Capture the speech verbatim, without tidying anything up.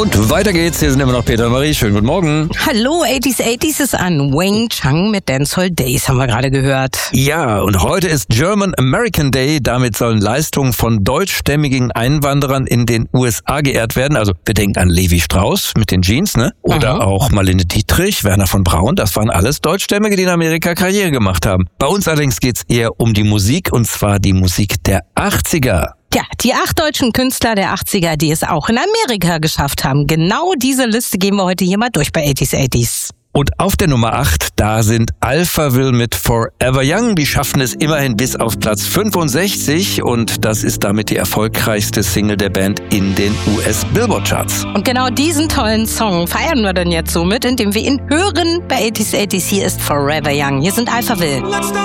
Und weiter geht's. Hier sind immer noch Peter und Marie. Schönen guten Morgen. Hallo, achtziger achtziger ist an. Wang Chang mit Dancehall Days haben wir gerade gehört. Ja, und heute ist German American Day. Damit sollen Leistungen von deutschstämmigen Einwanderern in den U S A geehrt werden. Also wir denken an Levi Strauss mit den Jeans, ne? Oder Mhm. auch Marlene Dietrich, Werner von Braun. Das waren alles Deutschstämmige, die in Amerika Karriere gemacht haben. Bei uns allerdings geht's eher um die Musik, und zwar die Musik der achtziger. Ja, die acht deutschen Künstler der achtziger, die es auch in Amerika geschafft haben. Genau diese Liste gehen wir heute hier mal durch bei achtziger achtziger. Und auf der Nummer acht, da sind Alphaville mit Forever Young. Die schaffen es immerhin bis auf Platz fünfundsechzig und das ist damit die erfolgreichste Single der Band in den U S-Billboard-Charts. Und genau diesen tollen Song feiern wir dann jetzt somit, indem wir ihn hören bei achtziger achtziger. Hier ist Forever Young. Hier sind Alphaville.